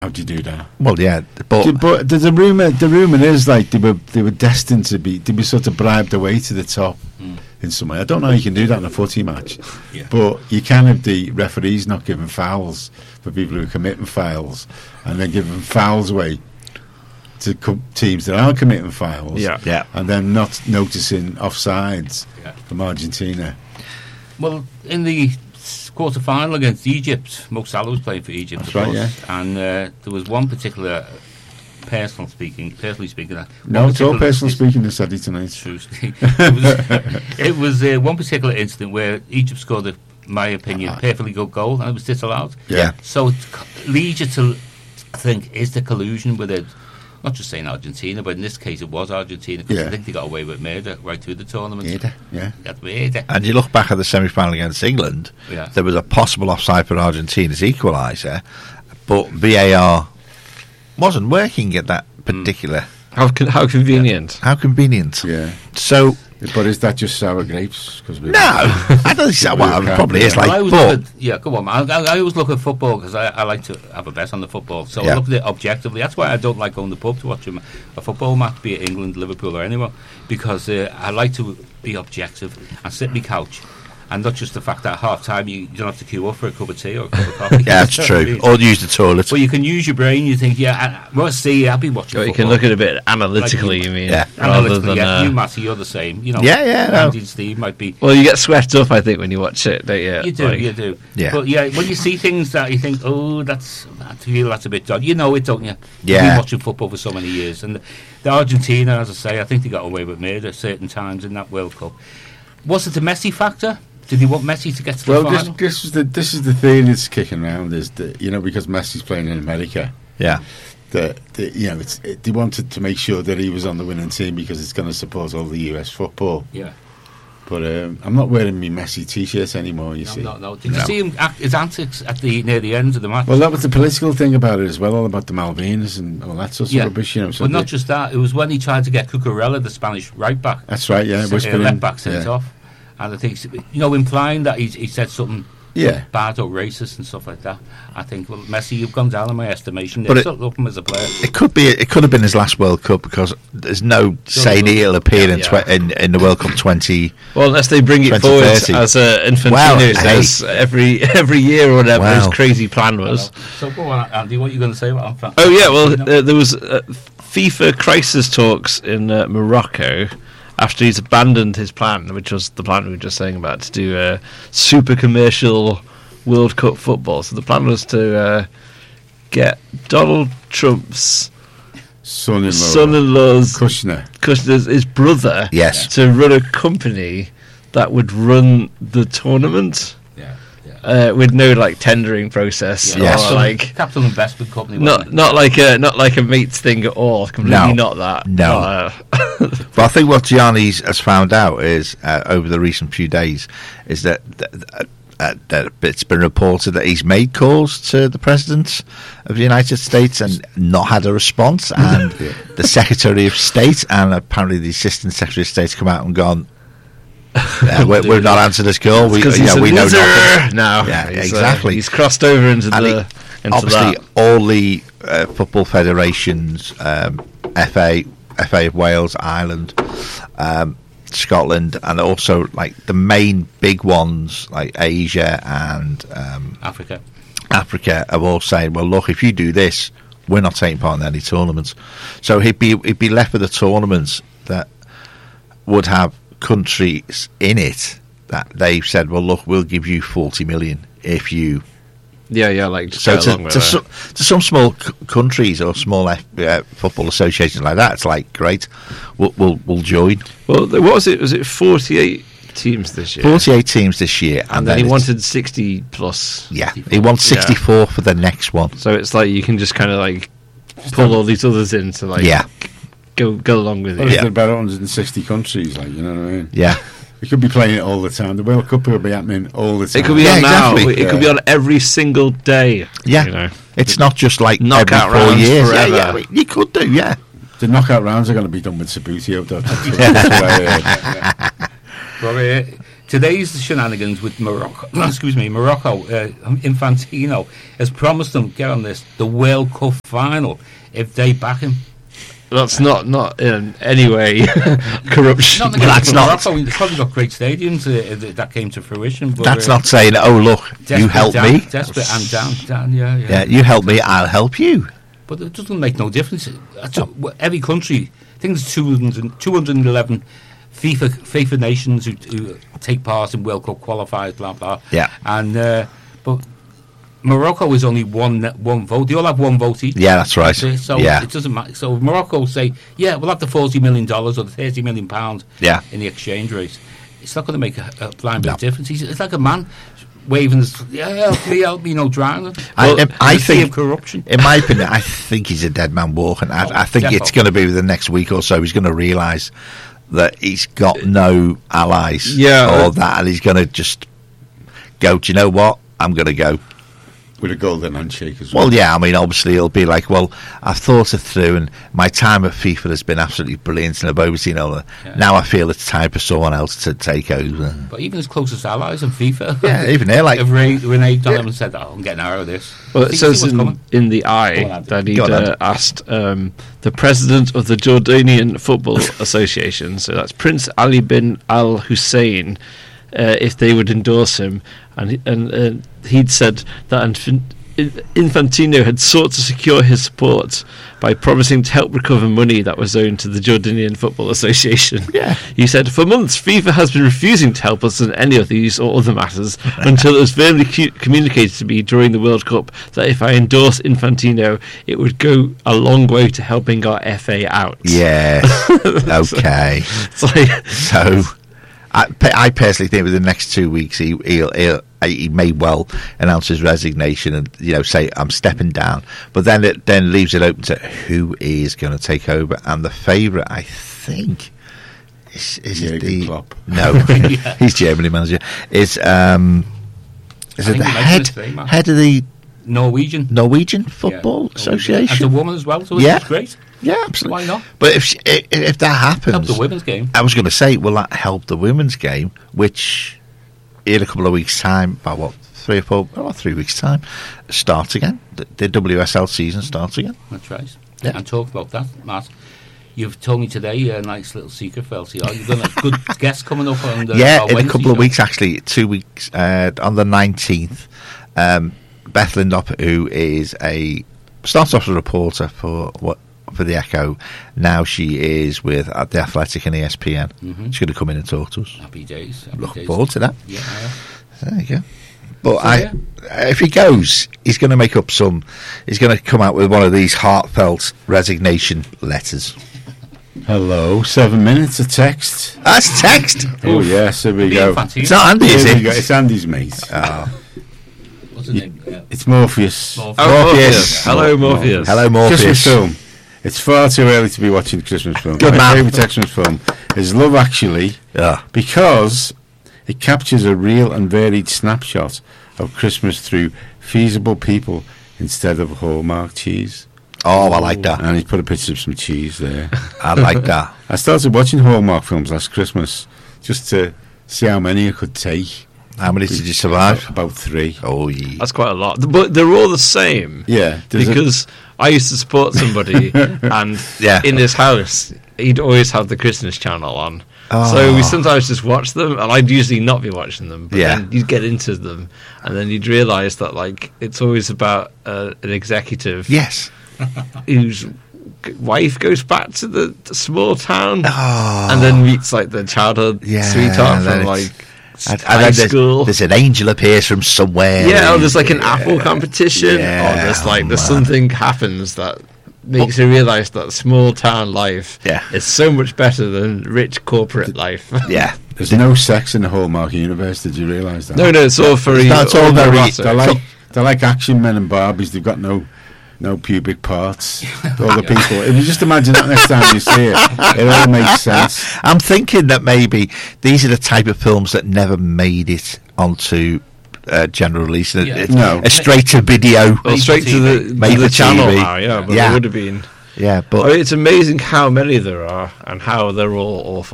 How do you do that? Well, yeah, But there's a rumor. The rumor is like they were destined to be sort of bribed away to the top in some way. I don't know how you can do that in a footy match, but you can have the referees not giving fouls for people who are committing fouls, and then giving fouls away to teams that are committing fouls. Yeah. And then not noticing offsides from Argentina. Well, in the quarter-final against Egypt, Mo Salah was playing for Egypt, That's of right, course, and there was one particular, personally speaking, No, it's all personal speaking this Saturday tonight. True. It was one particular incident where Egypt scored, in my opinion, perfectly good goal, and it was disallowed. Yeah. So it leads you to think, is there collusion with it? Not just saying Argentina, but in this case it was Argentina, because I think they got away with murder right through the tournament. Murder. And you look back at the semi-final against England, there was a possible offside for Argentina's equaliser, but VAR wasn't working at that particular... How convenient. How convenient. Yeah. So... But is that just sour grapes? No, I don't think so. Well, it probably is. Go on. I always look at football because I like to have a bet on the football. So I look at it objectively. That's why I don't like going to the pub to watch a football match, be it England, Liverpool, or anyone, because I like to be objective and sit on my couch. And not just the fact that at half time you don't have to queue up for a cup of tea or a cup of coffee. Yeah, that's true. Or use the toilet. Well, you can use your brain. You think, I'll be watching football. You can look at it a bit analytically, like you mean? Yeah. Rather than... you, Matty, you're the same. You know, Andy and Steve might be... Well, you get swept up, I think, when you watch it, don't you? You do. Yeah. But, when you see things that you think, that's a bit done. You know it, don't you? Yeah. You've been watching football for so many years. And the Argentina, as I say, I think they got away with murder at certain times in that World Cup. Was it the Messi factor? Did he want Messi to get to the final? This is the theory that's kicking around, is that, because Messi's playing in America. Yeah. They wanted to make sure that he was on the winning team because it's going to support all the US football. Yeah. But I'm not wearing my Messi T-shirt anymore, see. No. Did you see him his antics near the end of the match? Well, that was the political thing about it as well, all about the Malvinas and all that sort of rubbish, So but not just that, it was when he tried to get Cucurella, the Spanish right-back. That's right, left-back sent off. And I think, implying that he said something bad or racist and stuff like that. I think, Messi, you've gone down in my estimation. But up him as a player. It could have been his last World Cup, because there's no saying he'll appear in the World Cup 20. Well, unless they bring it forward as Infantino says every year or whatever his crazy plan was. So go on, Andy, what are you going to say about that? Oh yeah, well there was FIFA crisis talks in Morocco. After he's abandoned his plan, which was the plan we were just saying about, to do a super commercial World Cup football. So the plan was to get Donald Trump's son-in-law's Kushner's his brother, to run a company that would run the tournament. With no tendering process, or capital investment company. Not like a mates thing at all. Completely not that. No. But I think what Gianni has found out is over the recent few days is that it's been reported that he's made calls to the President of the United States and not had a response, and the Secretary of State and apparently the Assistant Secretary of State come out and gone, we've not answered this call. We know nothing. No, exactly. He's crossed over into obviously that. All the football federations, FA of Wales, Ireland, Scotland, and also the main big ones like Asia and Africa are all saying, well, look, if you do this, we're not taking part in any tournaments. So he'd be left with a tournament that would have countries in it that they've said, well, look, we'll give you 40 million if you... So to some small countries or small football associations like that, it's great, we'll join. Well, what was it? Was it 48 teams this year? 48 teams this year. And then he wanted 60 plus. Yeah, he wants 64 for the next one. So it's you can just kind of pull all these others in to go along with it. There's about 160 countries, you know what I mean? Yeah. We could be playing it all the time. The World Cup will be happening all the time. It could be on now. It could be on every single day. Yeah. It's not just knockout every 4 years. Forever. Yeah, you could do, yeah. The knockout rounds are going to be done with Sabutio. today's shenanigans with Morocco, Infantino has promised them, get on this, the World Cup final if they back him. That's not in any way corruption. That's not. Morocco, they've probably got great stadiums that came to fruition. But that's not saying, oh look, you help me. Desperate and down, yeah. Yeah, you help me, I'll help you. But it doesn't make no difference. Every country, I think there's 211 FIFA nations who take part in World Cup qualifiers, blah blah. Yeah. And but Morocco is only one vote. They all have one vote each. Yeah, that's right. So it doesn't matter. So if Morocco say, yeah, we'll have the $40 million or the £30 million in the exchange rate, it's not going to make a blind bit of difference. It's like a man waving his, help me, no drowning. I think corruption. In my opinion, I think he's a dead man walking. I think it's going to be the next week or so. He's going to realise that he's got no allies or that, and he's going to just go, do you know what? I'm going to go. With a golden handshake as well. Well, yeah, I mean, obviously it'll be like, well, I've thought it through, and my time at FIFA has been absolutely brilliant, and I've overseen all that. Now I feel it's time for someone else to take over. But even his closest allies in FIFA, even they're like, if Renee Donovan said, I'm getting out of this. Well, it says in the eye that he'd asked the president of the Jordanian Football Association, so that's Prince Ali bin Al Hussein, if they would endorse him, and he'd said that Infantino had sought to secure his support by promising to help recover money that was owed to the Jordanian Football Association. Yeah. He said, for months, FIFA has been refusing to help us in any of these or other matters until it was firmly communicated to me during the World Cup that if I endorse Infantino, it would go a long way to helping our FA out. Yeah. Okay. So I personally think within the next 2 weeks he may well announce his resignation and say I'm stepping down, but then it leaves it open to who is going to take over. And the favourite, I think, is it the Klopp. No, he's Germany manager. Is it the head of the Norwegian Football Association? And a woman as well, so it's great. Yeah, absolutely. Why not? But if that happens, help the women's game. I was going to say, will that help the women's game, which in a couple of weeks' time, about 3 weeks' time, starts again. The WSL season starts again. That's right. Yeah. And talk about that, Matt. You've told me today a nice little secret for LCR. You've got a good guest coming up on the in a couple of weeks, actually, 2 weeks, on the 19th. Beth Lindop, who starts off as a reporter for the Echo. Now she is with The Athletic and ESPN. Mm-hmm. She's going to come in and talk to us. Happy days. Looking forward to that. Yeah. There you go. But if he goes, he's going to make up he's going to come out with one of these heartfelt resignation letters. Hello, 7 minutes of text. That's text. Oh yes, here we go. It's not Andy, is it? It's Andy's mate. What's his name? It's Morpheus. Morpheus. Hello, Morpheus. Hello, Morpheus. Christmas film. It's far too early to be watching the Christmas film. Good My man. favourite Christmas film is Love Actually, because it captures a real and varied snapshot of Christmas through feasible people instead of Hallmark cheese. Oh, I like that. And he put a picture of some cheese there. I like that. I started watching Hallmark films last Christmas just to see how many I could take. How many did you survive? About 3. Oh, yeah. That's quite a lot. But they're all the same. Yeah. Because I used to support somebody, and in his house, he'd always have the Christmas channel on. Oh. So we sometimes just watch them, and I'd usually not be watching them. But then you'd get into them, and then you'd realise that it's always about an executive. Yes. Whose wife goes back to the small town and then meets the childhood sweetheart from high school. There's an angel appears from somewhere. Yeah, or there's an apple competition, or there's something happens that makes you realise that small town life is so much better than rich corporate life. Yeah. There's no sex in the Hallmark universe, did you realise that? No, it's all very... That's all very... They're like action men and Barbies. They've got no pubic parts. All the people. If you just imagine that next time you see it all makes sense. I'm thinking that maybe these are the type of films that never made it onto general release. No. A straight to video. Well, straight to the channel now, but it would have been... Yeah, but... it's amazing how many there are and how they're all awful.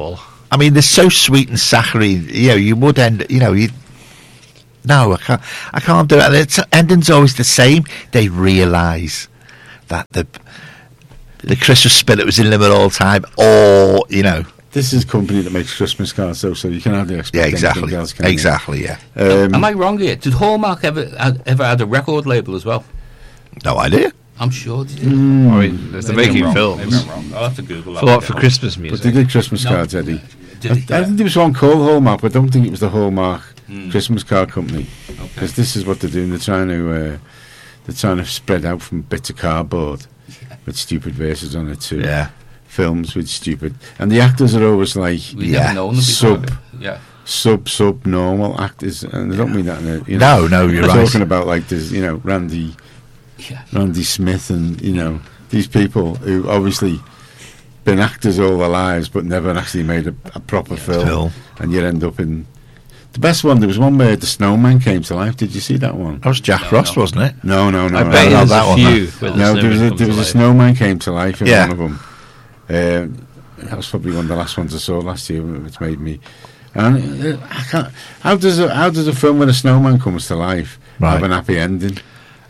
I mean, they're so sweet and saccharine. You know, you would end. You know, you. No, I can't do it. And its ending's always the same. They realise that the Christmas spirit was in them at all time, or you know. This is a company that makes Christmas cards, though, so you can hardly expect anything else. Can Exactly. you? Yeah. Am I wrong here? Did Hallmark ever had a record label as well? No idea. I'm sure they did. I mean, they're making films. Maybe I'm wrong. I'll have to Google that. For what? For Christmas music? But they did Christmas cards, Eddie. Did I it? think there was one called Hallmark, but I don't think it was the Hallmark Christmas card company. Okay. Because this is what they're doing. They're trying to spread out from bits of cardboard with stupid verses on it too. Yeah. Films with stupid, and the actors are always like We've never known them before. sub normal actors, and I don't mean that in a, you know, No, you're I'm right. talking about like there's, you know, Randy Smith, and you know, these people who obviously been actors all their lives but never actually made a proper film, and you end up in the best one. There was one where the snowman came to life. Did you see that one? That was Jack Frost, wasn't it? No. I bet there's a few. No, there was a snowman came to life in Yeah. one of them. That was probably one of the last ones I saw last year, which made me. And I can't. How does a film with a snowman comes to life have an happy ending?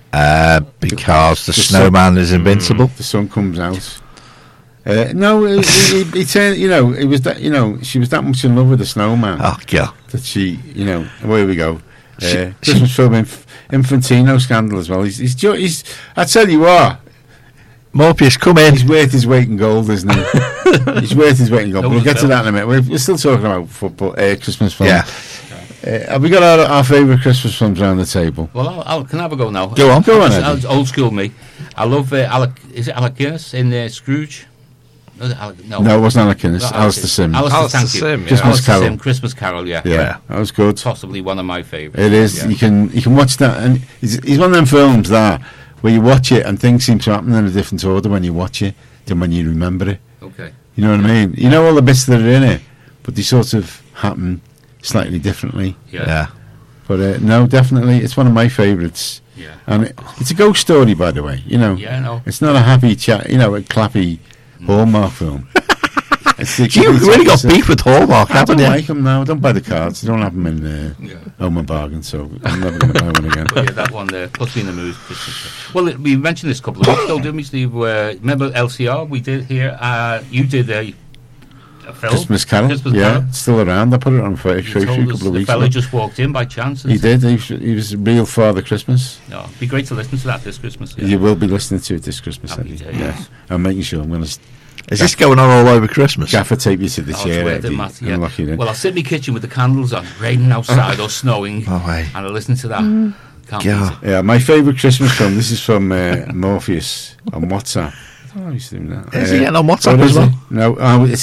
Because the the snowman is invincible. The sun comes out. No, he turned. You know, it was that. You know, she was that much in love with the snowman Oh, God. that she. You know, where we go. Christmas film Infantino scandal as well. He's. I tell you what. Morpheus, come in. He's worth his weight in gold, isn't he? He's worth his weight in gold. But we'll get to that in a minute. We're still talking about football, Christmas films. Yeah. Have we got our favourite Christmas films around the table? Well, can I have a go now? Go on, Eddie. Old school me. I love Alec. Is it Alec Guinness in Scrooge? No, No, it wasn't Alec Guinness. Alistair Sim. Alistair, thank you. Sim, yeah. Christmas Alistair Carol. Sim, Christmas Carol, yeah. Yeah, that was good. Possibly one of my favourites. It is. Yeah. You can watch that, and he's one of them films that where you watch it and things seem to happen in a different order when you watch it than when you remember it. Okay. You know what I mean? You know all the bits that are in it, but they sort of happen slightly differently. Yeah. But no, definitely, it's one of my favourites. Yeah. And it's a ghost story, by the way. You know, Yeah, I know. it's not a happy chat. You know, a clappy Hallmark film. You really got beef with Hallmark, I haven't don't you? like them now. I don't buy the cards. I don't have them in Home and Bargain, so I'm never going to buy one again. But yeah, that one there puts me in the mood. Well, we mentioned this a couple of weeks ago, didn't we, Steve? Remember LCR? We did here. You did a film. Christmas Carol. Carol. It's still around. I put it on Facebook You a told couple us of the weeks fella ago. just walked in by chance. He did. He was real Father Christmas. No, it'd be great to listen to that this Christmas. Yeah. You will be listening to it this Christmas. Happy Eddie. day, Yeah. yes. I'm making sure I'm going to Is this going on all over Christmas? gaffer tape you to the Oh, it's chair, worth it, Eddie, Matt, and yeah. lock you in. Well, I'll sit in my kitchen with the candles on, raining outside or snowing, Oh, hey. and I'll listen to that. Can't God. beat it. Yeah, my favourite Christmas film. This is from Morpheus on WhatsApp. Oh, he's doing that. Is he getting on WhatsApp what as is well? it? No, it's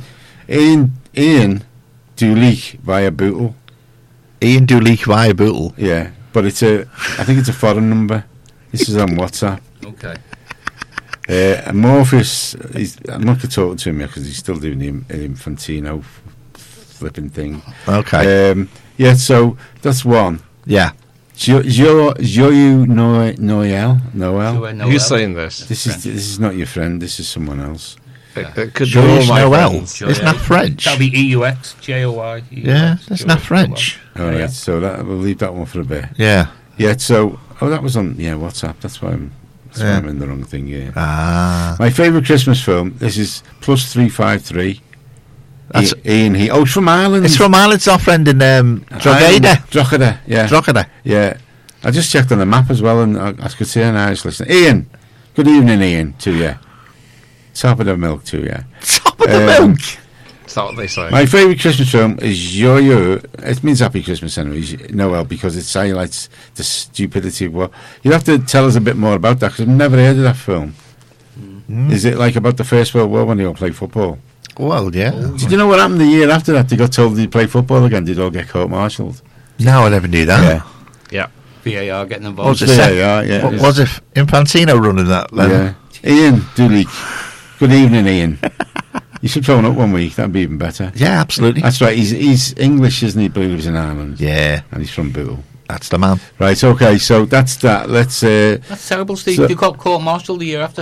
Ian Duleek via Bootle. Ian Duleek via Bootle. Yeah, but I think it's a foreign number. This is on WhatsApp. Okay. And Morpheus, I'm not going to talk to him because he's still doing the Infantino flipping thing. Okay. Yeah, so that's one. Yeah. Joyu Noel. Who's saying this? This is not your friend. This is someone else. It could be Joyeux all my Noel. friends. Isn't that French? That'll be EUX, JOY. Yeah, that's not French. All right, Yeah. so we'll leave that one for a bit. Yeah. Yeah, so that was on WhatsApp. That's why I'm in the wrong thing. Yeah. Ah. My favourite Christmas film. This is +353. That's Ian. It's from Ireland. It's from Ireland. It's our friend in Drogheda. Drogheda. Yeah. Drogheda. Yeah. I just checked on the map as well, and I could see an Irish listener. Ian. Good evening, Ian. To you. Top of the milk to you. Top of the milk. Is that what they say? My favourite Christmas film is Joyeux. It means Happy Christmas anyway, Noel, because it highlights the stupidity of what. You'd have to tell us a bit more about that, because I've never heard of that film. Is it like about the First World War when they all play football? Well, yeah. Did you know what happened the year after that? They got told they'd play football again. They'd all get court-martialed. No, I never knew that. Yeah. VAR getting involved. What's it? Yeah. What was it? Infantino running that? Then? Yeah. Ian Duleek. Good evening, Ian. You should phone up one week. That'd be even better. Yeah, absolutely. That's right. He's English, isn't he? But he lives in Ireland. Yeah, And he's from Bootle. that's the man. Right, okay. So that's that. Let's... That's terrible, Steve. So- You got court-martialed the year after.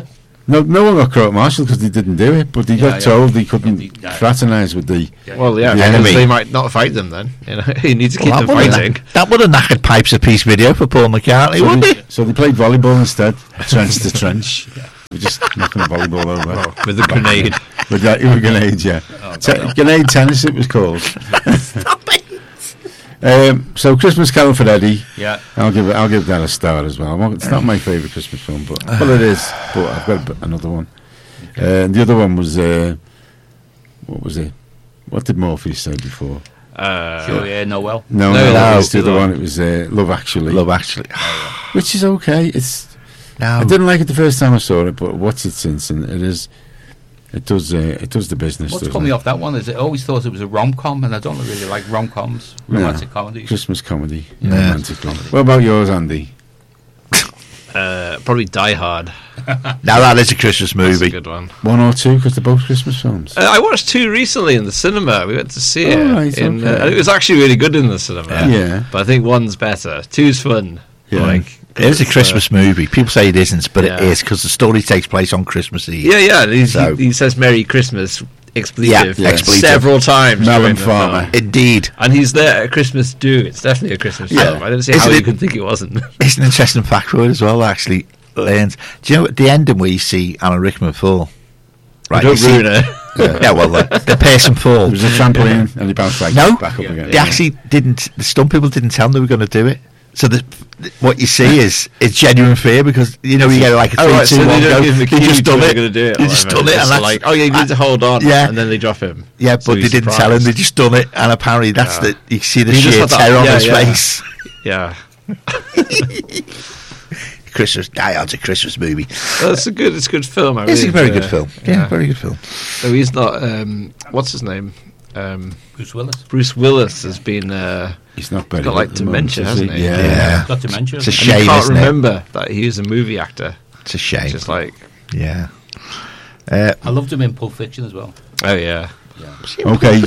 No one got court-martialed because they didn't do it, but they got told they couldn't fraternise with the... Well, yeah, the because enemy. they might not fight them then. You know, you need to keep them fighting. That would have knackered Pipes of Peace video for Paul McCartney, wouldn't it? So they played volleyball instead, trench to trench. We're just knocking a volleyball over. With a grenade. With a grenade, yeah. Grenade tennis, it was called. Stop it. So Christmas Carol for Eddie. Yeah. I'll give that a star as well. It's not my favourite Christmas film, but well, it is. But I've got another one. And the other one was what was it? What did Morpheus say before? Noel. No, it was the other one. It was Love Actually. Love Actually. Which is okay. I didn't like it the first time I saw it, but watched it since, and it does the business. What's put me off that one is I always thought it was a rom-com, and I don't really like rom-coms, romantic comedies. Christmas comedy, romantic comedy. What about yours, Andy? Probably Die Hard. Now that is a Christmas movie. That's a good one. One or two, because they're both Christmas films. I watched two recently in the cinema. We went to see it. Right, and okay. it was actually really good in the cinema. Yeah. But I think one's better. Two's fun. Yeah. It is a Christmas movie. People say it isn't, but it is, because the story takes place on Christmas Eve. Yeah. He says Merry Christmas expletive several times. Melon Farmer. Indeed. And he's there at Christmas do. It's definitely a Christmas film. I don't see how you could think it wasn't. It's an interesting fact for it as well, actually. Learned. Do you know at the ending where you see Alan Rickman fall? Right, Don't ruin it. Yeah, well, the person fall. It was a trampoline, and he bounced back up again. They actually didn't. The stunt people didn't tell them they were going to do it. So what you see is genuine fear, because you get like a 3, 2, 1 go. They just done it. They just done it, and that's like, you need to hold on. Yeah. And then they drop him. Yeah, but they didn't tell him. They just done it, and apparently that's you see the sheer terror on his face. Yeah. Christmas Die Hard's a Christmas movie. It's a good film. It's a very good film. Yeah, very good film. So he's not. What's his name? Bruce Willis. Bruce Willis has been. He's not very got like dementia, hasn't he? Yeah. Got dementia. It's a shame. You can't remember that he was a movie actor. It's a shame. Just like. Yeah. I loved him in Pulp Fiction as well. Oh yeah. Okay,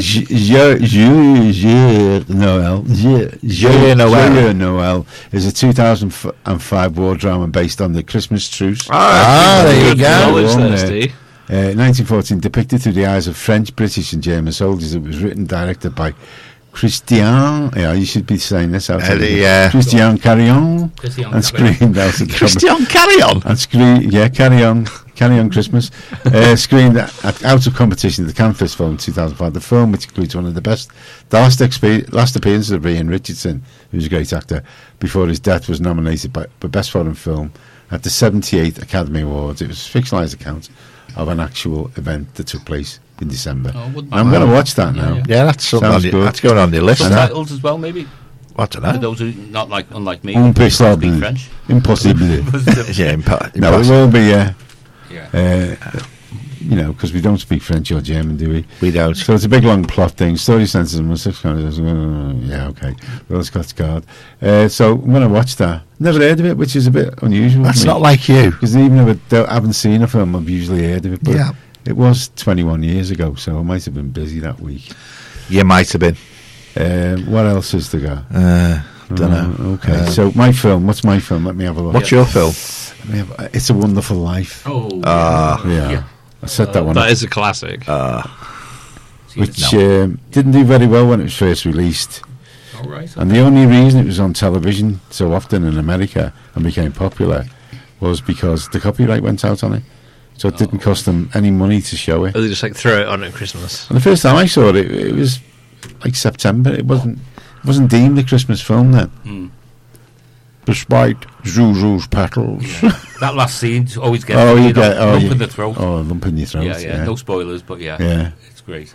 Joyeux Noel is a 2005 war drama based on the Christmas truce. There you go. 1914, depicted through the eyes of French, British and German soldiers. It was written and directed by Christian, you should be saying this out. Christian Carillon, and screened out at Christian Carillon, and Carry On Christmas, screened out of competition at the Cannes Festival in 2005. The film, which includes one of the last appearances of Ian Richardson, who was a great actor, before his death, was nominated for Best Foreign Film at the 78th Academy Awards. It was a fictionalised account of an actual event that took place in December. I'm going to watch that now. Yeah, that's something. That's going on the list. Subtitles as well, maybe. I don't know. For those who unlike me, Impossible. speak French. Impossible. No, it will be. Because we don't speak French or German, do we? We don't. So it's a big long plot thing. Story senses and six kind of. Yeah, okay. Well, Scott's card. So I'm going to watch that. Never heard of it, which is a bit unusual. That's not like you, because even if I haven't seen a film, I've usually heard of it. But it was 21 years ago, so I might have been busy that week. You might have been. What else is there? Don't know. Okay, so my film. What's my film? Let me have a look. What's your film? It's a Wonderful Life. Yeah. I set that one. That up. is a classic. Which didn't do very well when it was first released. All right. And the only reason it was on television so often in America and became popular was because the copyright went out on it. So it didn't cost them any money to show it. Or they just throw it on at Christmas. And the first time I saw it, it was like September. It wasn't deemed a Christmas film then. Despite Zuzu's petals. Yeah. That last scene always gets lump in the throat. Oh, a lump in your throat. Yeah. No spoilers, but yeah. It's great.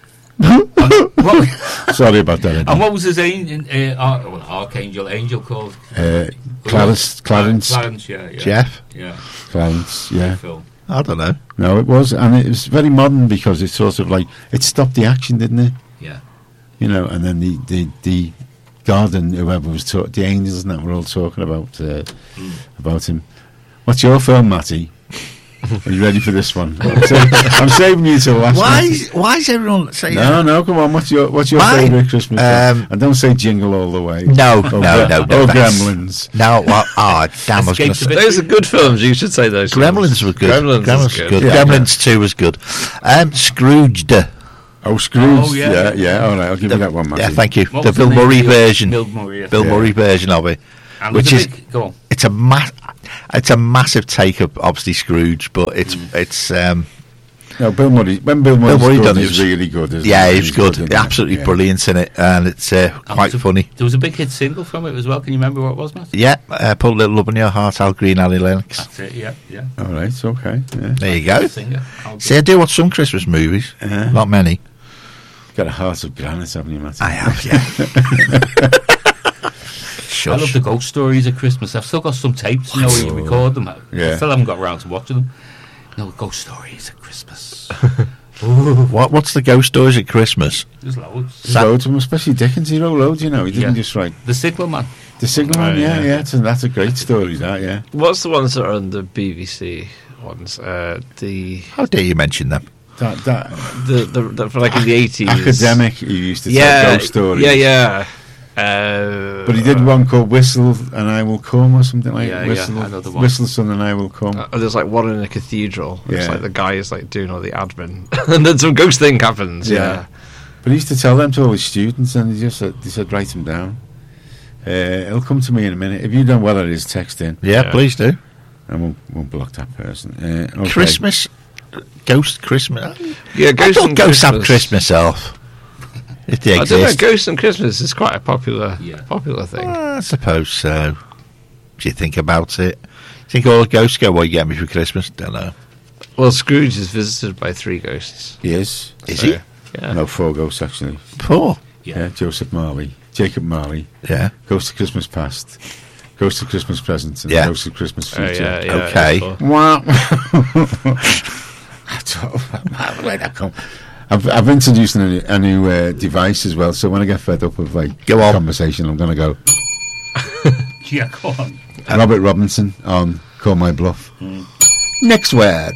Sorry about that. And what was his archangel angel called? Clarence. Clarence, yeah. Jeff? Yeah. Clarence, yeah. Film. I don't know. No, it was, and it was very modern because it sort of like it stopped the action, didn't it? Yeah. And then the God and whoever was the angels and that were all talking about him. What's your film, Matty? Are you ready for this one? I'm saving you till last. Why is everyone saying that? No, come on. What's your favourite Christmas film? And don't say Jingle All the Way. No. Or Gremlins. No. Damn! I was going to say those are good films. You should say those. Gremlins were good. Gremlins was good. Yeah, Gremlins 2 was good. Scrooged. Oh, Scrooge. Yeah. All right, I'll give you that one, Matthew. Yeah, thank you. The Bill Murray version. Bill Murray. Bill Murray version of it. And which is go on. It's a massive take up, obviously Scrooge, but it's no, Bill Murray. When Bill Murray done, it was really good. Isn't yeah, it? he was good. Absolutely brilliant in it, and it's quite funny. There was a big hit single from it as well. Can you remember what it was, Matt? Yeah, Put a Little Love in Your Heart, Al Green, Annie Lennox. That's it. Yeah. All right, it's okay. Yeah. There you go. See, I do watch some Christmas movies, not many. Got a heart of granite, haven't you, Matt? I have, yeah. I love the ghost stories at Christmas. I've still got some tapes, where you record them. Yeah. I still haven't got around to watching them. No, ghost stories at Christmas. What's the ghost stories at Christmas? There's loads. There's loads of them, especially Dickens. He wrote loads, He didn't just write... The Signal Man. The Signal Man, yeah. That's a great story, that, yeah. What's the ones that are on the BBC ones? How dare you mention them? The for like in the 80s. Academic, he used to tell ghost stories. Yeah. But he did one called Whistle and I Will Come or something like that. Whistle Son and I Will Come. There's like one in a cathedral. It's like the guy is like doing all the admin. And then some ghost thing happens. Yeah. But he used to tell them to all his students and they said write them down. It'll come to me in a minute. If you don't well at his text in. Yeah, please do. I won't block that person. Okay. Christmas? Ghost Christmas? Yeah, Ghosts have Christmas off. If they exist. I don't know, Ghosts and Christmas is quite a popular thing. I suppose so. Do you think about it? Think all ghosts go, what you get me for Christmas? Don't know. Well, Scrooge is visited by 3 ghosts. He is. Is he? Yeah. No, 4 ghosts actually. 4? Yeah, Joseph Marley. Jacob Marley. Yeah. Ghost of Christmas Past. Ghost of Christmas Present. And Ghost of Christmas Future. Okay. Wow. Where'd that come? I've introduced a new device as well, so when I get fed up with conversation, I'm going to go. Yeah, go on. Robert Robinson on Call My Bluff. Next word.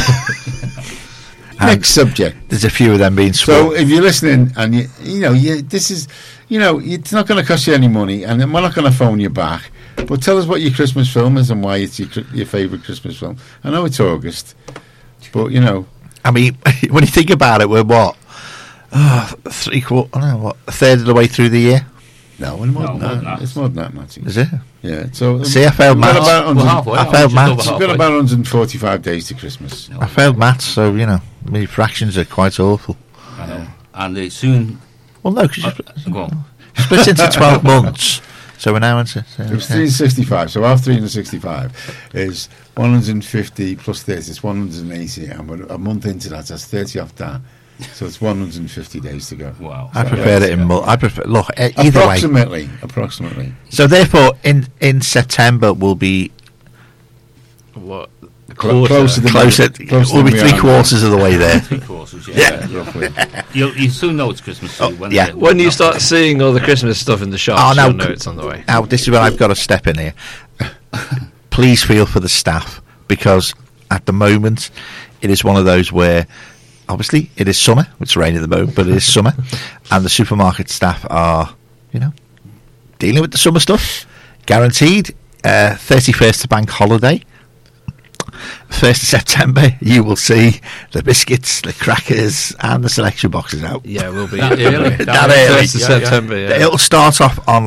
Next subject. There's a few of them being So if you're listening and this is, it's not going to cost you any money, and we're not going to phone you back. But tell us what your Christmas film is and why it's your favourite Christmas film. I know it's August, but I mean, when you think about it, we're what? A third of the way through the year? No, more than that. It's more than that, Matty. Is it? Yeah. So see, I failed maths. I failed maths. We've got about 145 days to Christmas. I failed maths, so my fractions are quite awful. I know. And they soon. Well, no, because you split into 12 months. So we're now into... it was 365, so half 365 is 150 plus 30, it's 180, and we're a month into that, that's 30 off that, so it's 150 days to go. Wow. I prefer it in... either way. Approximately. So therefore, in September we'll be... What? Closer. We'll be 3/4 of the way there. 3/4, yeah. Roughly. You'll soon know it's Christmas. When you start seeing all the Christmas stuff in the shops, you'll know it's on the way. Now, this is where I've got to step in here. Please feel for the staff, because at the moment it is one of those where obviously it is summer. It's raining at the moment, but it is summer, and the supermarket staff are, dealing with the summer stuff. Guaranteed. 31st to bank holiday. 1st of September, you will see the biscuits, the crackers, and the selection boxes out. Yeah, we'll be that early. That early. 1st of September. Yeah. It'll start off on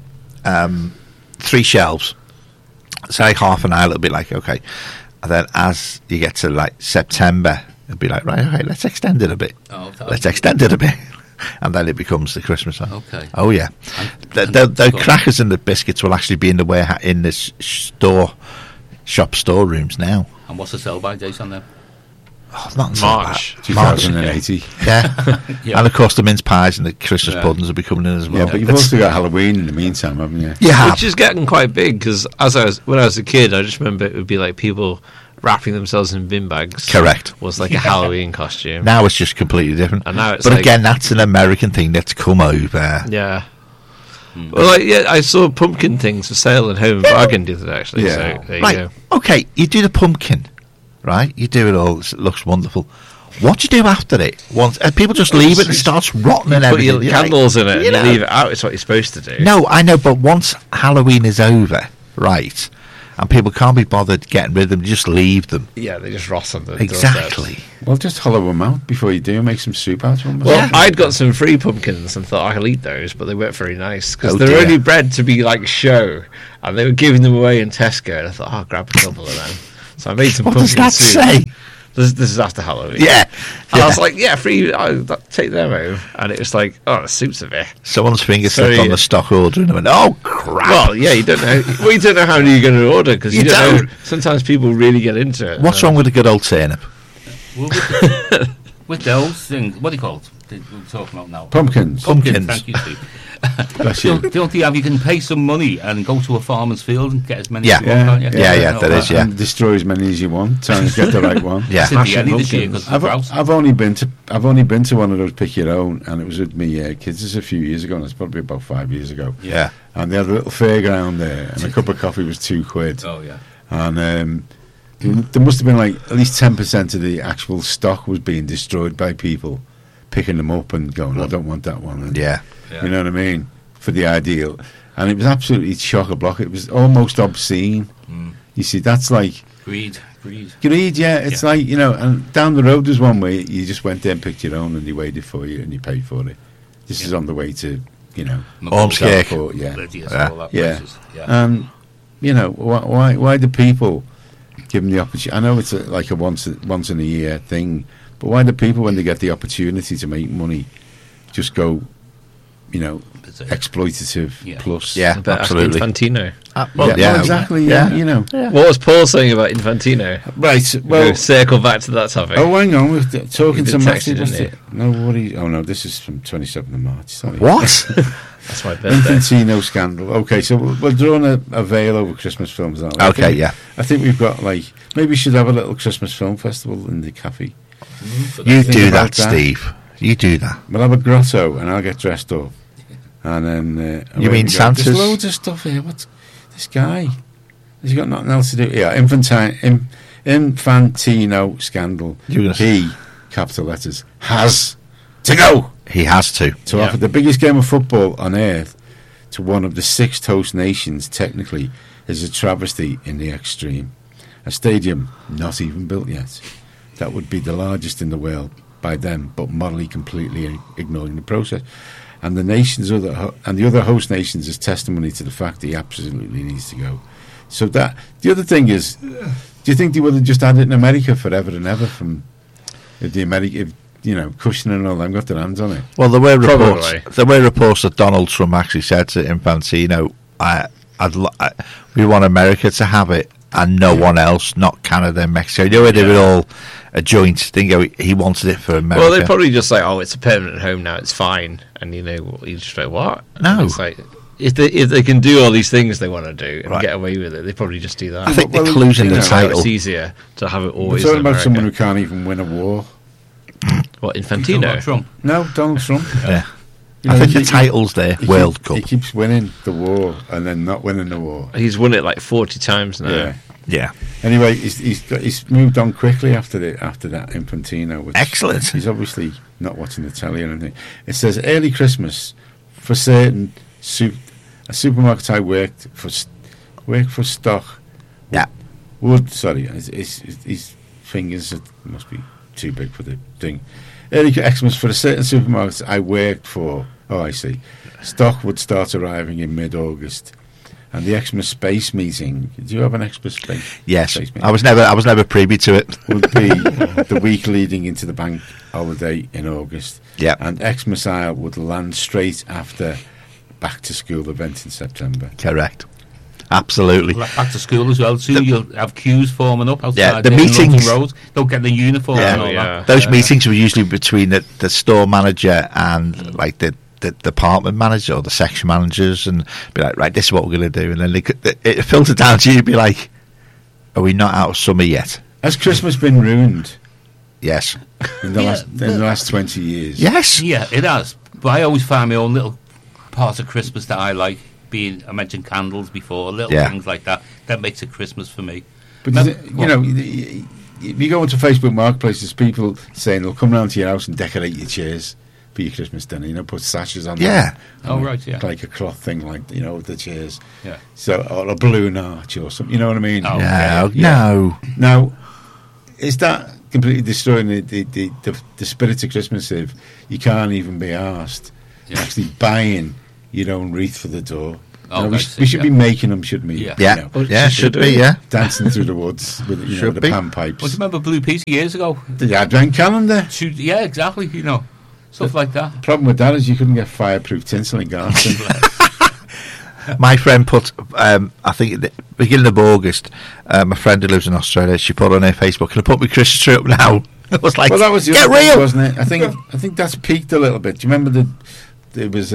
3 shelves, say half an hour. It'll be okay, and then as you get to September, it'll be right. Okay, let's extend it a bit. Let's extend it a bit, and then it becomes the Christmas one. Okay. Oh yeah, the crackers and the biscuits will actually be in the warehouse in this shop storerooms now. And what's the sell-by date on them? Not March 2080. Yeah. And of course the mince pies and the Christmas puddings will be coming in as well. Yeah, but you've also got Halloween in the meantime, haven't you? Yeah, which is getting quite big, because when I was a kid, I just remember it would be people wrapping themselves in bin bags. Correct. Was a Halloween costume. Now it's just completely different. And now it's again, that's an American thing that's come over. Yeah. Well, I saw pumpkin things for sale in Home and Bargain the other day, actually. Yeah. So there you go. Okay, you do the pumpkin, right? You do it all. It looks wonderful. What do you do after it? Once people just leave it and starts rotting and Put everything. your candles in it you and know. you leave it out. It's what you're supposed to do. No, I know, but once Halloween is over, right, and people can't be bothered getting rid of them, just leave them. Yeah, they just rot on the Exactly. Well, just hollow them out before you do. Make some soup out of them. Well, I'd got some free pumpkins and thought I could eat those, but they weren't very nice because Oh, they're dear. only bred to be like show, and they were giving them away in Tesco. And I thought, I'll grab a couple of them. So I made some What pumpkin does that soup. say? This is after Halloween. Yeah. And I was like, yeah, free. I'll take them home, and it was like, oh, the soup's a bit. Someone's finger Sorry. slipped on the stock order and they went, oh, crap. Well, yeah, you don't know. Well, you don't know how many you're going to order because you You don't know. don't. Sometimes people really get into it. What's wrong with a good old turnip? Well, with those things, what do you call it? That we're talking about now. Pumpkins. Pumpkins. Thank you, Steve. Bless you. Don't you have? You can pay some money and go to a farmer's field and get as many Yeah. as you want, can't you? Yeah, there is, yeah. And destroy as many as you want. Try and get the right one. Yeah. It's in the Smashing end this year pumpkins. because I've only been to one of those pick your own, and it was with me kids. This is a few years ago, and it's probably about 5 years ago. Yeah. And they had a little fairground there, and a cup of coffee was £2. Oh yeah. And there must have been like at least 10% of the actual stock was being destroyed by people picking them up and going, I don't want that one. And, Yeah. you know what I mean? For the ideal. And it was absolutely chock-a-block. It was almost obscene. You see, that's like Greed. greed, yeah. It's like, you know, and down the road there's one way you just went there and picked your own and they weighed it for you and you paid for it. This is on the way to, you know, Ormskirk. Southport, yeah. Lydia's, Yeah. all that Yeah. places. Yeah. You know, why do people give them the opportunity? I know it's like a once in a year thing, but why do people, when they get the opportunity to make money, just go, you know, That's it. exploitative Yeah. plus? Yeah, But ask absolutely. Infantino. Well, exactly. Yeah, you know. What was Paul saying about Infantino? Right. Well, Well. circle back to that topic. Oh, hang on. We're talking He to did Matthew. text you, didn't No, what? Oh no, this is from 27th of March. Sorry. What? That's my birthday. Infantino scandal. Okay, so we're drawing a veil over Christmas films, aren't we? Okay, yeah. I think we've got like maybe we should have a little Christmas film festival in the cafe. You Think do about that, Steve. You do that. We'll have a grotto, and I'll get dressed up. And then You mean Santa's- There's loads of stuff here. What's this guy? Has he got nothing else to do? Yeah, Infantino scandal. You're gonna He, capital letters, has to go. He has to. To Yeah. offer the biggest game of football on earth to one of the 6 host nations, technically, is a travesty in the extreme. A stadium not even built yet. That would be the largest in the world by them, but morally completely ignoring the process. And the other host nations is testimony to the fact that he absolutely needs to go. So that the other thing is, do you think they would have just had it in America forever and ever from if Kushner and all them got their hands on it? Well, there were reports. Probably. There were reports that Donald Trump actually said to Infantino, "We want America to have it, and no one else, not Canada and Mexico." You know where they were all a joint thing. He wanted it for America. Well, they probably just like, oh, it's a permanent home now, it's fine. And you know, you just like, what? No. And it's like, if they can do all these things they want to do and Right. get away with it, they probably just do that. I think Well, the clues in you the know, So title. it's easier to have it We're always talking in about someone who America. can't even win a war. What, You talking about Infantino? Trump. No, Donald Trump. Yeah. You I know, think he- the title's there. he World keep- Cup. He keeps winning the war and then not winning the war. He's won it like 40 times now. Yeah. Yeah. Anyway, he's moved on quickly after that Infantino. Which Excellent. He's obviously not watching the telly or anything. It says early Christmas for certain a supermarket I worked for stock. Yeah. His fingers must be too big for the thing. Early Xmas for a certain supermarket I worked for. Oh, I see. Stock would start arriving in mid-August, and the Xmas space meeting. Do you have an Xmas space? Yes. Space meeting? I was never privy to it. Would be the week leading into the bank holiday in August. Yeah. And Xmas Isle would land straight after back to school event in September. Correct. Absolutely. Back to school as well. Soon you'll have queues forming up outside Yeah, the there in London meetings- Road. They'll get the uniform Yeah. and all Yeah. that. Those meetings were usually between the store manager and like the department manager or the section managers, and be like, right, this is what we're going to do, and then it filtered down to you. Be like, are we not out of summer yet? Has Christmas been ruined Yes. in the last 20 years? Yes. Yeah, it has. But I always find my own little part of Christmas that I like. I mentioned candles before, little Yeah. things like that. That makes it Christmas for me. But No, you know, if you go into Facebook Marketplace, there's people saying they'll come round to your house and decorate your chairs for your Christmas dinner. You know, put sashes on them. Yeah. Oh, right, yeah. Like a cloth thing, like, you know, the chairs. Yeah. So, or a balloon arch or something, you know what I mean? Oh. No, Yeah. no. Now, is that completely destroying the spirit of Christmas if you can't even be asked actually buying your own wreath for the door? Oh, You know, I see, we should be making them, shouldn't we? Yeah. Yeah, You know, Well, yeah, should be, yeah. dancing through the woods with, you know, Should the be. pan pipes. Well, do you remember Blue Peter years ago? The Advent calendar. Yeah, exactly. You know, stuff like that. The problem with that is you couldn't get fireproof tinsel in Garton. My friend put, I think at the beginning of August, my friend who lives in Australia, she put on her Facebook, "Can I put my Christmas tree up now?" I was like, Well, that was the get other thing, real, wasn't it? I think that's peaked a little bit. Do you remember there was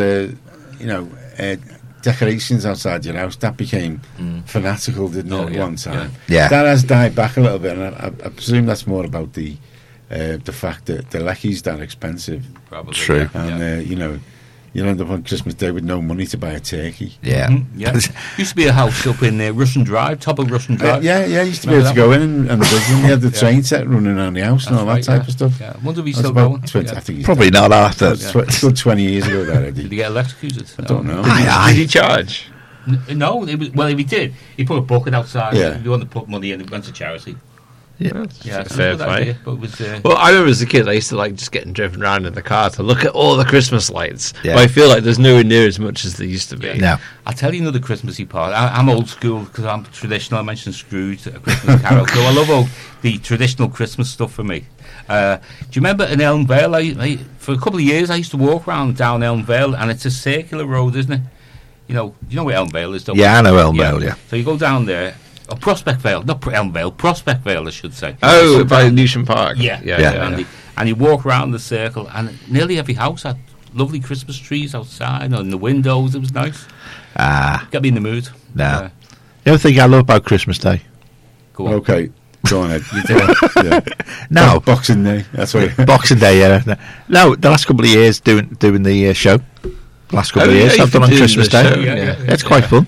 decorations outside your house that became fanatical, didn't it? At one time, Yeah. that has died back a little bit, and I presume that's more about the fact that the lecky's that expensive, Probably. True. Yeah. and you know, you'll end up on Christmas Day with no money to buy a turkey. Yeah. Yeah. Used to be a house up in Russian Drive, top of Russian Drive. Yeah, you used to be Remember able to that go in and visit. You had the train set running around the house and all that That's type right, of stuff. Yeah. I wonder if he's That's still about going. 20, Yeah. I think he's Probably not after. It's it's good 20 years ago, that Did he Eddie. get electrocuted? I don't know. Aye, Did he charge? No, it was, well, if he did, he put a bucket outside. Yeah. If you want to put money in, it went to charity. Yeah. Yeah, it's a Fair good play. idea, but it was, Well, I remember as a kid, I used to like just getting driven around in the car to look at all the Christmas lights. Yeah. But I feel like there's nowhere near as much as there used to be. Yeah. No. I'll tell you another Christmassy part. I'm old school because I'm traditional. I mentioned Scrooge, A Christmas Carol. So I love all the traditional Christmas stuff for me. Do you remember in Elm Vale? For a couple of years, I used to walk around down Elm Vale, and it's a circular road, isn't it? You know where Elm Vale is, don't Yeah, you? I know Elm Vale, yeah. So you go down there. Oh, Prospect Vale, not Elm Vale, Prospect Vale, I should say. Oh, So by down- Newsham Park. Yeah, Yeah. And you walk around the circle, and nearly every house had lovely Christmas trees outside and the windows. It was nice. Got me in the mood. No. The other thing I love about Christmas Day. Go on. Okay, go on, Ed. You do it. Yeah. No. Boxing Day. That's what. Boxing Day, yeah. No, the last couple of years doing the show. Last couple of years you I've done on could do Christmas the Day. show, Yeah. It's quite fun.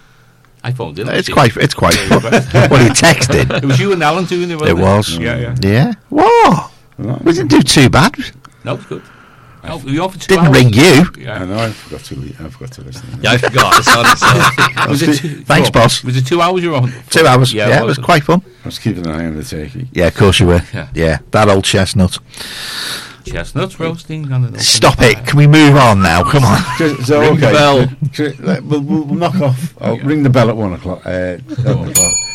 I phoned in. It's quite fun. What are you texting? It was you and Alan doing it, wasn't It was. Yeah. Yeah. Whoa. We didn't do too bad. No, it's good. No, we offered 2 Didn't hours. ring you. I Yeah. know. I forgot to listen. Yeah, I forgot. It's on itself. Was it Thanks, boss. Was it 2 hours you were on? 2 hours. Yeah, Yeah, it was quite fun. I was keeping an eye on the turkey. Yeah, of course you were. Yeah. Yeah, that old chestnut. Chestnuts roasting on an open Stop fire. it. Can we move on now? Come on. So Ring the okay, bell. We'll knock off. I'll ring the bell at 1 o'clock. 11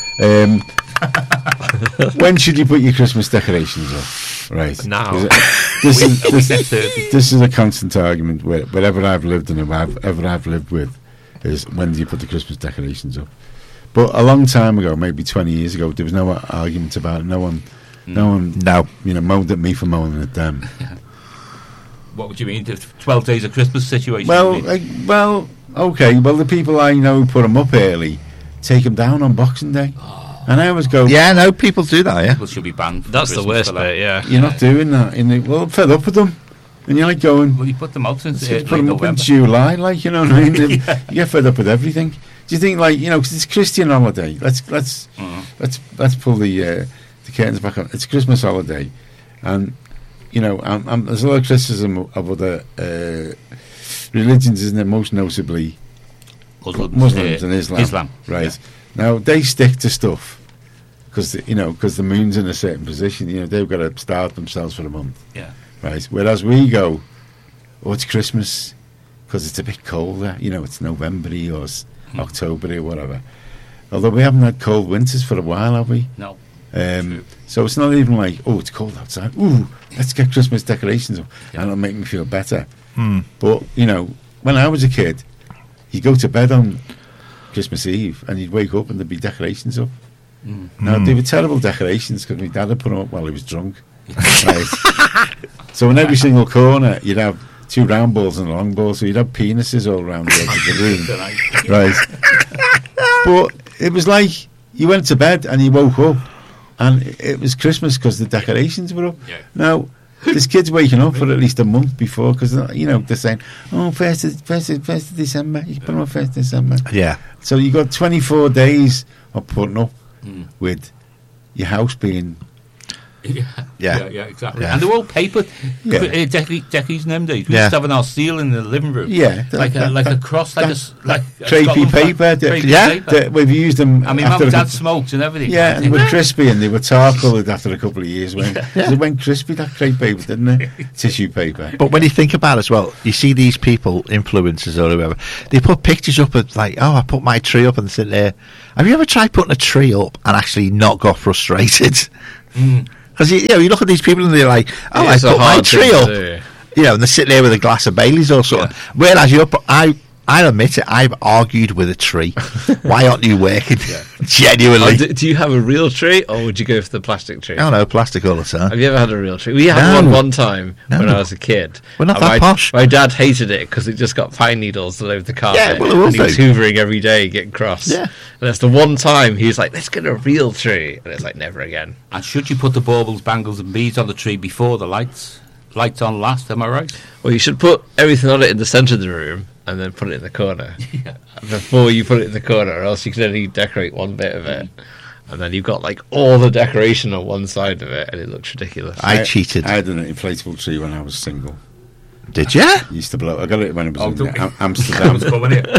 o'clock. When should you put your Christmas decorations up? Right Now. 'Cause This is Next Thursday. this is a constant argument wherever I've lived and whoever I've lived with is when do you put the Christmas decorations up? But a long time ago, maybe 20 years ago, there was no argument about it. No one, No. moaned at me for moaning at them. What would you mean? The 12 days of Christmas situation? Well, you mean? okay. Well, the people I know who put them up early take them down on Boxing Day, and I always go, Yeah, no, people do that, yeah. People should be banned. from That's the Christmas worst for that. bit, yeah. "You're not doing that." Well, I'm fed up with them, and you're like going, Well, you put them out since "Let's put them up in November. July, like you know what I mean." You get fed up with everything. Do you think, like, because it's Christian holiday? Let's pull the curtains back on. It's a Christmas holiday, and there's a lot of criticism of other religions, isn't it? Most notably Muslims and Islam. Right. Yeah. Now they stick to stuff because the moon's in a certain position. They've got to starve themselves for a month. Yeah. Right. Whereas we go, it's Christmas because it's a bit colder. It's November-y or October or whatever. Although we haven't had cold winters for a while, have we? No. So it's not even like, it's cold outside. Ooh, let's get Christmas decorations up, and it'll make me feel better. But when I was a kid, you'd go to bed on Christmas Eve and you'd wake up and there'd be decorations up. Now they were terrible decorations because my dad had put them up while he was drunk. Right. So in every single corner you'd have 2 round balls and a long ball, so you'd have penises all around the edge of the room. Right. But it was like you went to bed and you woke up and it was Christmas because the decorations were up. Yeah. Now this kid's waking up for at least a month before because they're saying, first of December, you can put them on 1st December. Yeah. So you got 24 days of putting up with your house being Yeah, exactly. Yeah. And they're all paper. Yeah. Deckies in them days. We Yeah. used to have an our seal in the living room. Yeah, like a cross, like a crepey Scotland flag, paper. crepey Yeah. paper. We've used them. I mean, after Mum and a Dad couple- smoked and everything. Yeah, and they were crispy and they were tar-coloured after a couple of years. They went crispy, that crepe paper, didn't they? Tissue paper. But when you think about it as well, you see these people, influencers or whoever, they put pictures up of like, I put my tree up and sit there. Have you ever tried putting a tree up and actually not got frustrated? Because you look at these people and they're like, I It's a put my hard tree thing to up. do. And they sit there with a glass of Baileys or something. Whereas I admit it, I've argued with a tree. Why aren't you working? Genuinely. Do you have a real tree, or would you go for the plastic tree? I don't know, plastic all the time. Have you ever had a real tree? We had one time No. when I was a kid. We're not And that posh. My dad hated it because it just got pine needles all over the carpet. Yeah, well, it will and he was do. hoovering every day, getting cross. Yeah. And that's the one time he was like, let's get a real tree. And it's like, never again. And should you put the baubles, bangles, and beads on the tree before the lights? Lights on last, am I right? Well, you should put everything on it in the centre of the room and then put it in the corner before you put it in the corner, or else you can only decorate one bit of it. And then you've got like all the decoration on one side of it, and it looks ridiculous. I cheated. I had an inflatable tree when I was single. Did you? Used to blow. I got it when I was in I Amsterdam. was coming here.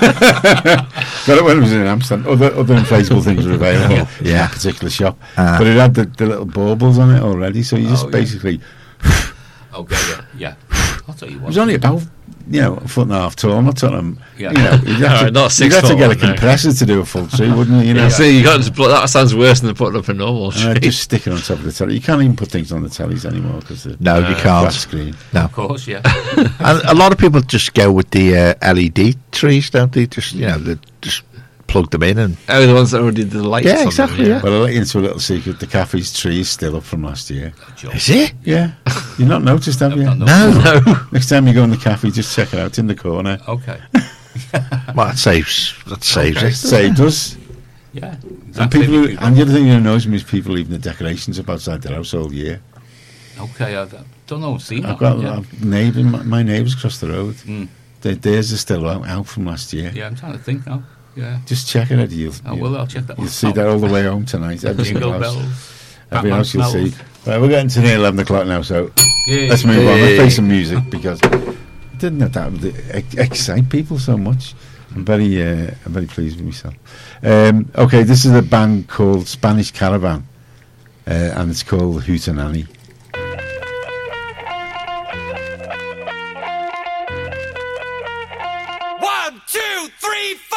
Got it when I was in Amsterdam. Other inflatable things were available in Yeah. that particular shop. But it had the little baubles on it already, so you just basically... Okay, yeah. I'll tell you It what. was only about, a foot and a half tall. I'm not telling them, Yeah. you'd have to, Not a you'd 6 have to foot get a one, no. compressor to do a full tree, wouldn't you? So you got to that sounds worse than putting up a normal tree. Just stick it on top of the telly. You can't even put things on the tellies anymore because No, you flat can't. screen. No. Of course, yeah. And a lot of people just go with the LED trees, don't they? Just they just plug them in and Oh, the ones that already did the lights Yeah, on exactly, them, yeah. Well, I'll let you into a little secret. The cafe's tree is still up from last year. is it? Yeah. You've not noticed, have you? I've not No. No. Next time you go in the cafe, just check it out. It's in the corner. Okay. Well, that saves Okay. it. Saved us. Yeah. And and the other thing that annoys me is people leaving the decorations up outside their house all year. Okay, I don't know. See, I've got yeah. my neighbours across the road. Mm. Theirs are still out from last year. Yeah, I'm trying to think now. Yeah. Just check it out. I'll check that. You'll see that all the way home tonight. Every Jingle house, bells. every Batman house you'll smells. see. Right, we're getting to near 11 o'clock now, so Yeah. let's move on. Hey. Let's play some music because didn't that would excite people so much. I'm very pleased with myself. Okay, this is a band called Spanish Caravan, and it's called Hootenanny. 1, 2, 3, 4.